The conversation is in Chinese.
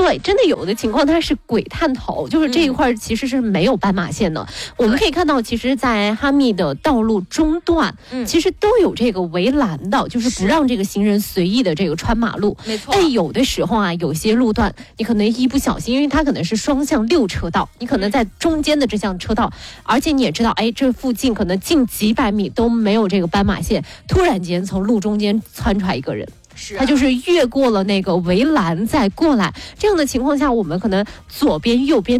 对，真的有的情况它是鬼探头，就是这一块其实是没有斑马线的。我们可以看到，其实，在哈密的道路中段，其实都有这个围栏的，就是不让这个行人随意的这个穿马路。 没错。 但有的时候啊，有些路段你可能一不小心，因为它可能是双向6车道，你可能在中间的这项车道，而且你也知道，哎，这附近可能近几百米都没有这个斑马线，突然间从路中间窜出来一个人。他就是越过了那个围栏再过来，这样的情况下，我们可能左边右边